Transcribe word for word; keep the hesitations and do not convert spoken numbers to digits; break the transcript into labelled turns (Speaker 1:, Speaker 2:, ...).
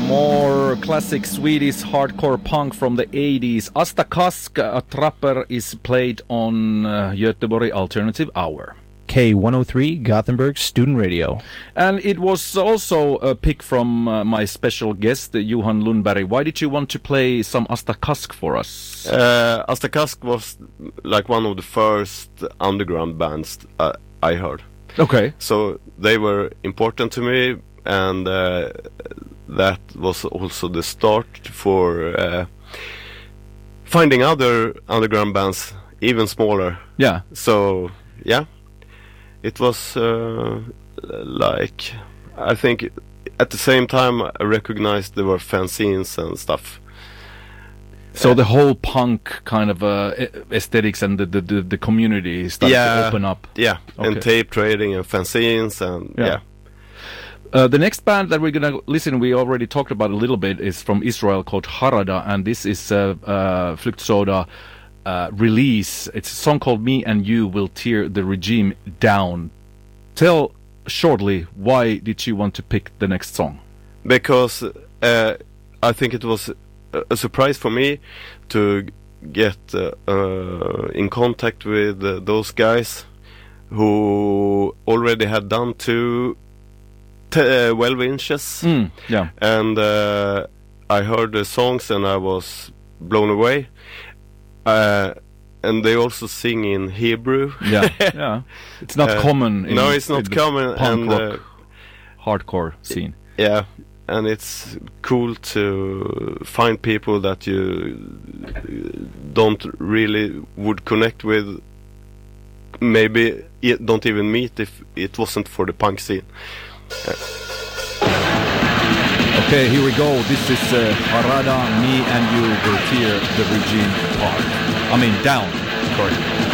Speaker 1: more classic Swedish hardcore punk from the eighties. Asta Kask, a trapper, is played on uh, Göteborg Alternative Hour.
Speaker 2: K one oh three, Gothenburg Student Radio.
Speaker 1: And it was also a pick from uh, my special guest, uh, Johan Lundberg. Why did you want to play some Asta Kask for us?
Speaker 3: Uh, Asta Kask was like one of the first underground bands uh, I heard.
Speaker 1: Okay.
Speaker 3: So they were important to me, and uh, that was also the start for uh, finding other underground bands, even smaller.
Speaker 1: Yeah.
Speaker 3: So, yeah. It was uh, like, I think at the same time I recognized there were fanzines and stuff.
Speaker 1: So uh, the whole punk kind of uh, aesthetics and the, the, the, the community started
Speaker 3: yeah,
Speaker 1: to open up.
Speaker 3: Yeah,
Speaker 1: okay.
Speaker 3: And tape trading and fanzines and yeah.
Speaker 1: yeah. Uh, the next band that we're going to listen, we already talked about a little bit, is from Israel called Harada, and this is uh, uh, Fluktsoda. Uh, release. It's a song called Me and You Will Tear the Regime Down. Tell shortly, why did you want to pick the next song?
Speaker 3: Because uh, I think it was a, a surprise for me to get uh, uh, in contact with uh, those guys who already had done two t- uh, twelve inches.
Speaker 1: Mm, yeah.
Speaker 3: And uh, I heard the songs and I was blown away. Uh, and they also sing in Hebrew.
Speaker 1: Yeah, yeah. It's not
Speaker 3: uh,
Speaker 1: common. In,
Speaker 3: no, it's not
Speaker 1: in the
Speaker 3: common.
Speaker 1: Punk
Speaker 3: and
Speaker 1: rock,
Speaker 3: uh,
Speaker 1: hardcore scene.
Speaker 3: Yeah, and it's cool to find people that you don't really would connect with. Maybe don't even meet if it wasn't for the punk scene. Uh,
Speaker 1: Okay, here we go. This is uh, Harada, Me and You Will Tear the Regime Apart. I mean, down. Sorry.